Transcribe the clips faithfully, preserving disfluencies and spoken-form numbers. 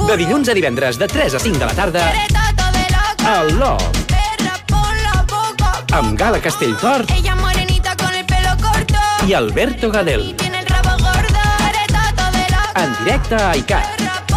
De dilluns a divendres, de tres a cinc de la tarda, al Love. Amb Gala Castelltort i Alberto Gadel. En directe a iCat.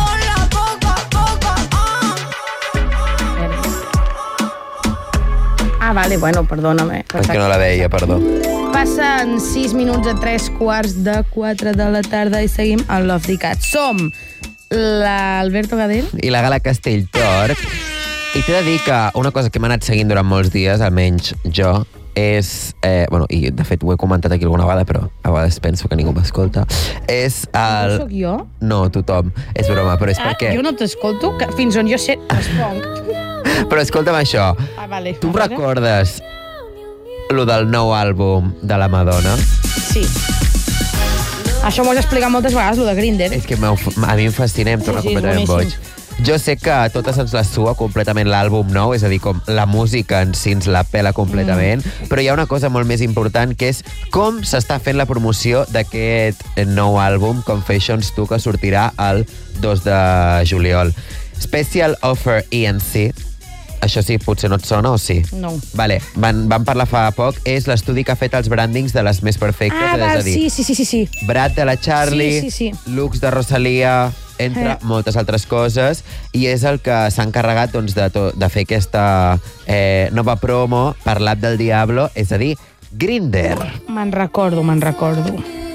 Ah, vale, bueno, perdóname. És que no la veia, perdó. Passen sis minuts a tres quarts de quatre de la tarda i seguim al Love d'Icat. Som l'Alberto Gadel i la Gala Castelltort. I t'he de dir que una cosa que m'ha anat seguint durant molts dies, almenys jo, és, eh, bueno, i de fet ho he comentat aquí alguna vegada, però a vegades penso que ningú m'escolta, és el... No soc jo? No, tothom. És broma, però és ah, perquè... Jo no t'escolto, que fins on jo sé responc. Però escolta'm això. Ah, vale. Tu recordes lo del nou àlbum de la Madonna? Sí. Això m'ho has explicat moltes vegades, lo de Grindr. És que a mi em fascina, em torna sí, sí, completament boig. Jo sé que a totes ens la sua completament l'àlbum nou, és a dir, com la música en si ens la pela completament, mm. però hi ha una cosa molt més important, que és com s'està fent la promoció d'aquest nou àlbum, Confessions two, que sortirà el dos de juliol. Special Offer E N C, això sí, potser no et sona o sí? No. Vale, van, van parlar fa poc, és l'estudi que ha fet els brandings de les més perfectes, ah, val, és a dir, sí, sí, sí, sí, sí. Brad de la Charlie, sí, sí, sí. looks de Rosalia, entre eh. moltes altres coses, i és el que s'ha encarregat doncs, de, to, de fer aquesta eh, nova promo per l'app del Diablo, és a dir, Grindr. Me'n recordo, me'n recordo.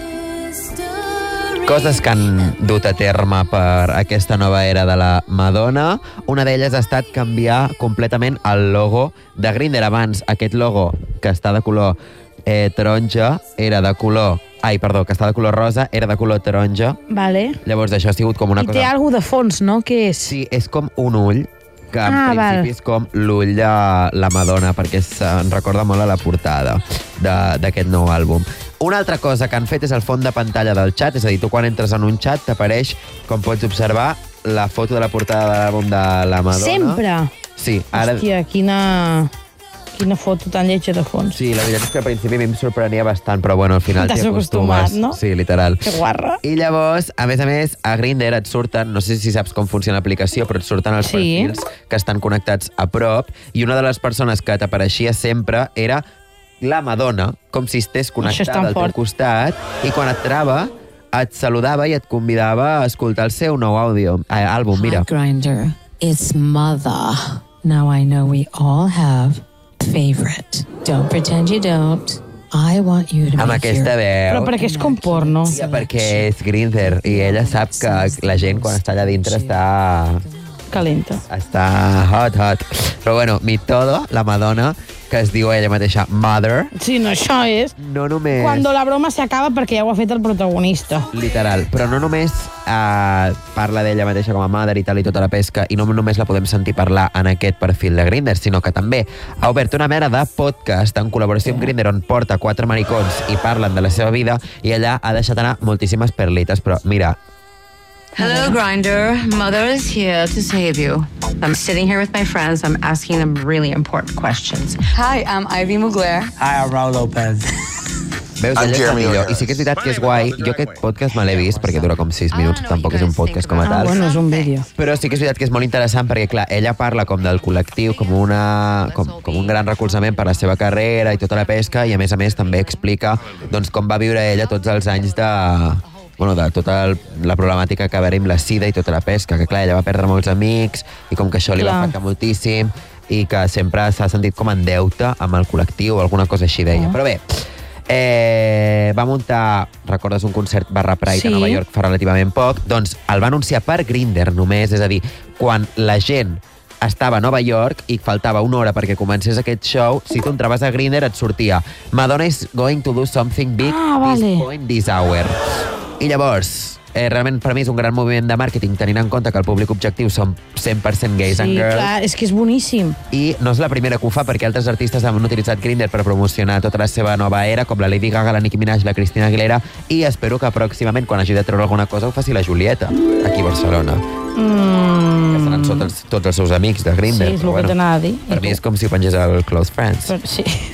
Coses que han dut a terme per aquesta nova era de la Madonna. Una d'elles ha estat canviar completament el logo de Grindr. Abans, aquest logo, que està de color eh, taronja, era de color... Ai, perdó, que està de color rosa, era de color taronja. Vale. Llavors això ha sigut com una I cosa... té alguna de fons, no? Què és? Sí, és com un ull, que en ah, principi val. és com l'ull de la Madonna, perquè se'n recorda molt a la portada d'aquest nou àlbum. Una altra cosa que han fet és el fons de pantalla del xat, és a dir, tu quan entres en un xat t'apareix, com pots observar, la foto de la portada de l'àlbum de la Madonna. Sempre? Sí. Ara... Hòstia, quina... Quina foto tan lletja de fons. Sí, la veritat és que al principi a mi em sorprenia bastant, però bueno, al final t'hi acostumes. No? Sí, literal. Que guarra. I llavors, a més a més, a Grindr et surten, no sé si saps com funciona l'aplicació, però et surten els sí. perfils que estan connectats a prop, i una de les persones que t'apareixia sempre era la Madonna, com si estés connectada al teu costat, i quan et trava, et saludava i et convidava a escoltar el seu nou àudio, eh, àlbum, mira. Hi, Grindr. It's mother. Now I know we all have favorite. Don't pretend you don't. I want you to amb be aquesta veu. Però perquè és com porno. Sí, perquè és Grindr i ella sap que la gent quan està allà dintre està... calenta. Està hot, hot. Però bueno, mi todo, la Madonna, que es diu ella mateixa Mother. Sí, no, això és... No només... Cuando la broma se acaba perquè ja ho ha fet el protagonista. Literal. Però no només eh, parla d'ella mateixa com a Mother i tal i tota la pesca, i no només la podem sentir parlar en aquest perfil de Grindr, sinó que també ha obert una mena de podcast en col·laboració amb Grindr on porta quatre maricons i parlen de la seva vida, i allà ha deixat anar moltíssimes perlites, però mira... Hello, Grindr. Mother is here to save you. I'm sitting here with my friends. I'm asking them really important questions. Hi, I'm Ivy Mugler. Hi, I'm Raul Lopez. Veus, ella és la millor. I sí que és veritat que és guai. Jo aquest podcast me l'he vist perquè dura com sis minuts. Tampoc és un podcast com a tal. Ah, bueno, és un vídeo. Però sí que és veritat que és molt interessant perquè, clar, ella parla com del col·lectiu, com, una, com, com un gran recolzament per la seva carrera i tota la pesca, i a més a més també explica doncs, com va viure ella tots els anys de... bueno, de tota el, la problemàtica que va haver amb la sida i tota la pesca, que clar, ella va perdre molts amics i com que això li clar. va afectar moltíssim i que sempre s'ha sentit com en deute amb el col·lectiu o alguna cosa així deia. Oh. Però bé, eh, va muntar, recordes un concert barra Pride sí. a Nova York fa relativament poc, doncs el va anunciar per Grindr només, és a dir, quan la gent estava a Nova York i faltava una hora perquè comencés aquest show, si tu entraves a Grindr et sortia Madonna is going to do something big ah, vale. this point, this hour. I llavors, eh, realment per mi és un gran moviment de màrqueting tenint en compte que el públic objectiu són cent per cent gays sí, and girls. Sí, clar, és que és boníssim. I no és la primera que ho fa, perquè altres artistes han utilitzat Grindr per promocionar tota la seva nova era, com la Lady Gaga, la Nicki Minaj, la Cristina Aguilera, i espero que pròximament, quan hagi de treure alguna cosa, ho faci la Julieta, aquí a Barcelona. Mm. Que seran tots els, tots els seus amics de Grindr. Sí, és el bueno, que t'anava a dir. Per mi és com si pengés el Close Friends. Però, sí.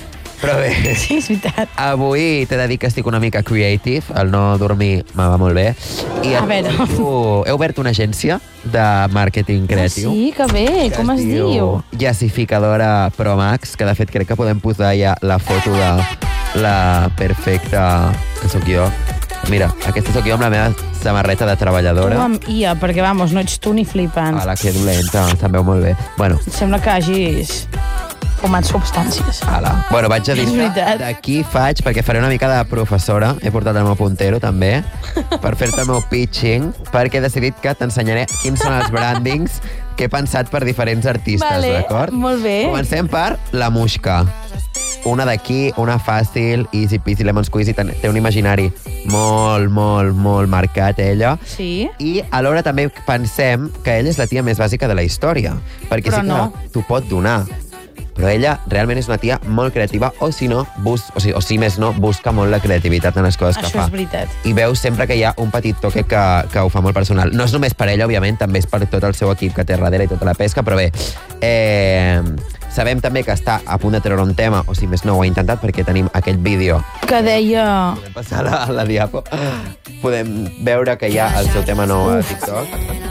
Però bé, Sí, és veritat. avui t'he de dir que estic una mica creative, el no dormir me va molt bé. I A veure. tu, he obert una agència de màrqueting creatiu. Ah, sí, que bé. que Com es diu? Jazzificadora Pro Max, que de fet crec que podem posar ja la foto de la perfecta que sóc jo. Mira, aquesta sóc jo amb la meva samarreta de Tu treballadora. amb I A, perquè, vamos, no ets tu ni flipant. Ala, que dolenta, se'n veu molt bé. Bueno, Em sembla que hagis fumat substàncies. ala. Bueno, vaig a dir És veritat. d'aquí faig, perquè faré una mica de professora. He portat el meu puntero, també, per fer-te el meu pitching, perquè he decidit que t'ensenyaré quins són els brandings que he pensat per diferents artistes, Vale, d'acord? molt bé. Comencem per la Muixca. Una d'aquí, una fàcil, easy peasy lemon squeezy, té té un imaginari molt, molt, molt marcat, ella. Sí? I alhora també pensem que ella és la tia més bàsica de la història, perquè Però sí que no. t'ho pot donar. Però ella realment és una tia molt creativa, o si no, bus o, si, o si més no, busca molt la creativitat en les coses que Això fa. és veritat. I veus sempre que hi ha un petit toque que, que ho fa molt personal. No és només per ella, òbviament, també és per tot el seu equip que té darrere i tota la pesca, però bé, eh, sabem també que està a punt de treure un tema, o si més no, ho ha intentat, perquè tenim aquest vídeo. Que deia... Podem passar la, la diapo. Podem veure que hi ha el seu tema nou a TikTok.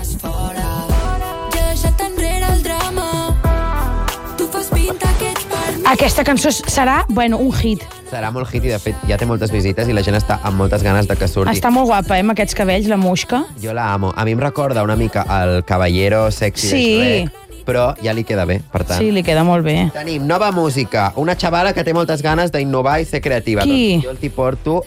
Aquesta cançó serà, bueno, un hit. Serà molt hit i, de fet, ja té moltes visites i la gent està amb moltes ganes de que surti. Està molt guapa, eh, amb aquests cabells, la Muixca. Jo la amo. A mi em recorda una mica el Caballero sexy Sí. de Shrek, però ja li queda bé, per tant. Sí, li queda molt bé. Tenim nova música, una xavala que té moltes ganes d'innovar i ser creativa. Qui? Doncs jo t'hi porto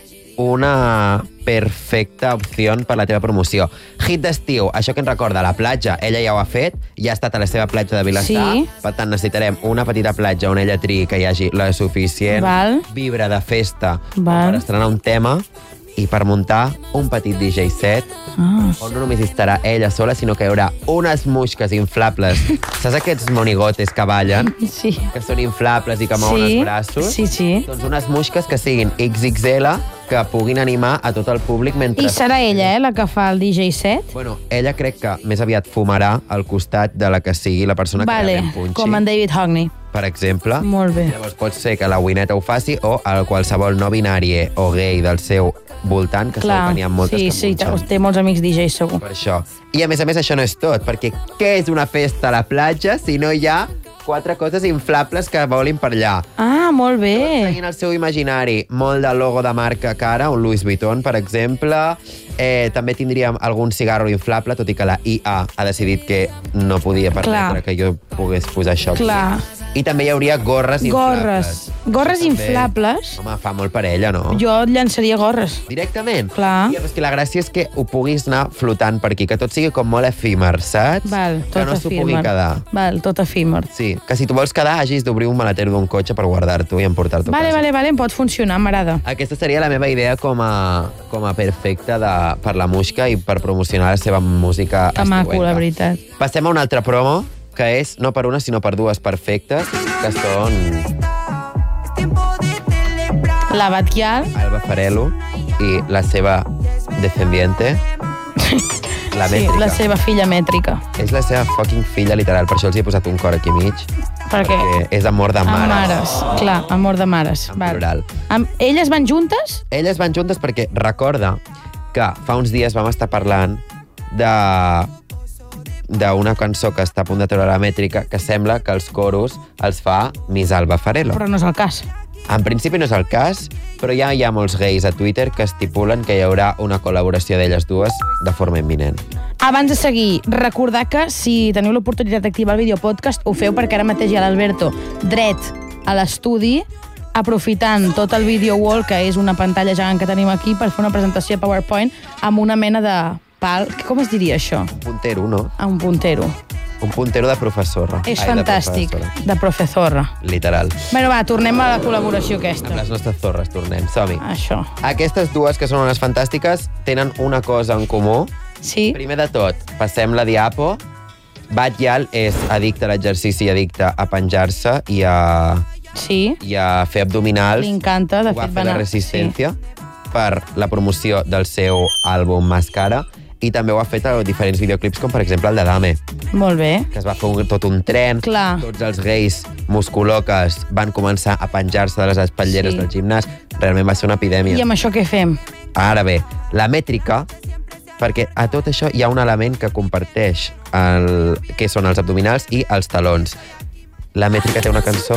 una perfecta opció per la teva promoció. Hit d'estiu, això que ens recorda la platja, ella ja ho ha fet, ja ha estat a la seva platja de Vilassar, Sí. per tant necessitarem una petita platja on ella triï que hi hagi la suficient Val. vibra de festa Val. per estrenar un tema i per muntar un petit D J set Ah. on no només estarà ella sola, sinó que hi haurà unes muixques inflables. Saps aquests monigotes que ballen? Sí. Que són inflables i que mouen Sí, els braços? sí, sí. Doncs unes muixques que siguin X X L, que puguin animar a tot el públic mentre... I serà ella, eh, la que fa el D J set? Bueno, ella crec que més aviat fumarà al costat de la que sigui la persona que Vale, realment punxi. com en David Hockney. Per exemple. Molt bé. Llavors pot ser que la Wineta ho faci o el qualsevol no binari o gay del seu voltant, que segur que n'hi ha moltes sí, que sí, punxen. té molts amics D Js, segur. Per això. I a més a més això no és tot, perquè què és una festa a la platja si no hi ha quatre coses inflables que volin per allà? Ah, molt bé. Seguint el seu imaginari, molt de logo de marca cara, un Louis Vuitton, per exemple. Eh, també tindríem algun cigarro inflable, tot i que la I A ha decidit que no podia permetre Clar. que jo pogués posar això aquí. Clar. I també hi hauria gorres inflables. Gorres. Gorres Això també, inflables? Home, fa molt per ella, no? Jo et llançaria gorres. Directament? Clar. Ja, però és que la gràcia és que ho puguis anar flotant per aquí, que tot sigui com molt efímer, saps? Val, tot que no s'ho pugui efímer. quedar. Val, tot efímer. Sí, que si tu vols quedar hagis d'obrir un maletero d'un cotxe per guardar-t'ho i emportar-t'ho a Vale, casa. vale, vale, em pot funcionar, m'agrada. Aquesta seria la meva idea com a, com a perfecta de, per la Muixca i per promocionar la seva música Que maco, estiuenca. la veritat. Passem a una altra promo, que és no per una, sinó per dues perfectes, que són La Batquial. Alba Farelo i la seva descendiente, la Sí, mètrica. la seva filla mètrica. És la seva fucking filla, literal. Per això els hi he posat un cor aquí mig. Perquè... Perquè és amor de Amb mares. mares, clar, amor de mares. En Val. plural. Amb... Elles van juntes? Elles van juntes perquè recorda que fa uns dies vam estar parlant de d'una cançó que està a punt de treure la mètrica, que sembla que els coros els fa Miss Alba Farelo. Però no és el cas. En principi no és el cas, però ja hi ha molts gais a Twitter que estipulen que hi haurà una col·laboració d'elles dues de forma imminent. Abans de seguir, recordar que si teniu l'oportunitat d'activar el videopodcast, ho feu perquè ara mateix hi ha l'Alberto dret a l'estudi, aprofitant tot el video wall, que és una pantalla gegant que tenim aquí, per fer una presentació a PowerPoint amb una mena de pal... Com es diria això? Un puntero, no? A un puntero. Un puntero de professorra. És Ai, de fantàstic, professora. de professorra. Literal. Bueno, va, tornem a la col·laboració Amb aquesta. les nostres zorres, tornem. Som-hi. Això. Aquestes dues, que són unes fantàstiques, tenen una cosa en comú. Sí? Primer de tot, passem la diapo. Batllal és addicte a l'exercici i addicte a penjar-se i a, Sí? i a fer abdominals. Li encanta, de Ho va fet, fer va la anar... Resistència per la promoció del seu àlbum Mascara. i també ho ha fet a diferents videoclips, com per exemple el de Dame, Molt bé. que es va fer un, tot un tren, Clar. tots els gais musculoques van començar a penjar-se de les espatlleres Sí. del gimnàs, realment va ser una epidèmia. I amb això què fem? Ara bé, la mètrica, perquè a tot això hi ha un element que comparteix, el, que són els abdominals i els talons. La mètrica té una cançó...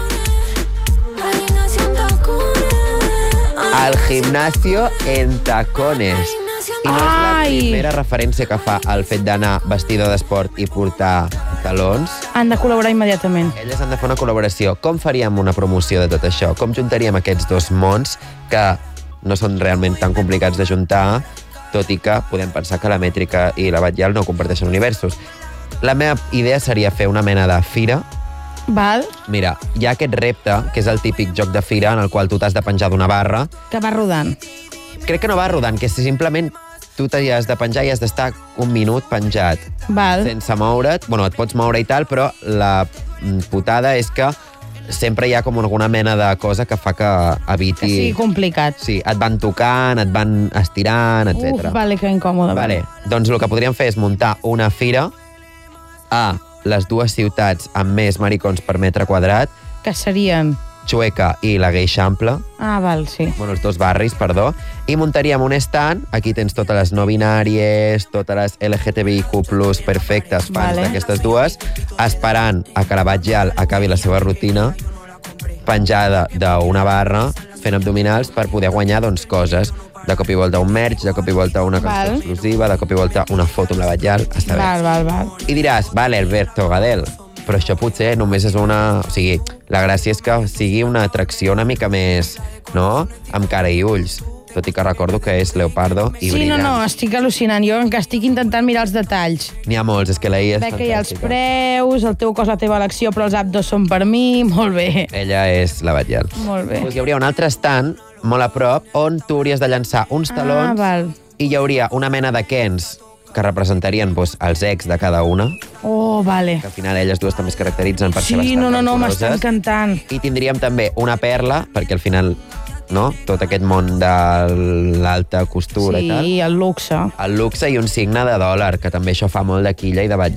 Al gimnasio en tacones. I no és la Ai! primera referència que fa al fet d'anar vestida d'esport i portar talons. Han de col·laborar immediatament. Elles han de fer una col·laboració. Com faríem una promoció de tot això? Com juntaríem aquests dos mons que no són realment tan complicats de juntar, tot i que podem pensar que la mètrica i la Batllal no comparteixen universos. La meva idea seria fer una mena de fira. Val? Mira, hi ha aquest repte, que és el típic joc de fira, en el qual tu t'has de penjar d'una barra. Que va rodant. Crec que no va rodant, que simplement tu t'hi has de penjar i has d'estar un minut penjat, Val. sense moure't. Bueno, et pots moure i tal, però la putada és que sempre hi ha com alguna mena de cosa que fa que eviti... Que sigui complicat. Sí, et van tocant, et van estirant, Uf, etcètera. vale, que incòmode. Vale, doncs el que podríem fer és muntar una fira a les dues ciutats amb més maricons per metre quadrat, Que serien... Chueca i la Geixample, Ah, val, sí. bueno, els dos barris, perdó, i muntaríem un stand, aquí tens totes les no binàries, totes les L G T B I Q plus perfectes, fans Vale. d'aquestes dues, esperant a que la Batllal acabi la seva rutina, penjada d'una barra, fent abdominals per poder guanyar doncs, coses. De cop i volta un merch, de cop i volta una cançó Val. exclusiva, de cop i volta una foto amb la Batllal, està bé. Val, val, val. I diràs, vale, Alberto Gadel, però això potser només és una... O sigui, la gràcia és que sigui una atracció una mica més, no?, amb cara i ulls. Tot i que recordo que és leopardo i Sí, no, brillant. no, estic al·lucinant. Jo que estic intentant mirar els detalls. N'hi ha molts, és que la I A és Veig que hi ha els fantàstica. preus, el teu cos, la teva elecció, però els abdos són per mi. Molt bé. Ella és la Batllal. Molt bé. Doncs hi hauria un altre stand, molt a prop, on tu hauries de llançar uns talons Ah, val. i hi hauria una mena de Kens que representarien doncs, els ex de cada una, Oh, vale. que al final elles dues també es caracteritzen per ser Sí, bastant no, no, no, m'està cançonoses. encantant. I tindríem també una perla, perquè al final, no?, tot aquest món de l'alta costura i tal, Sí, el luxe. el luxe i un signe de dòlar, que també això fa molt de quilla i de batllal.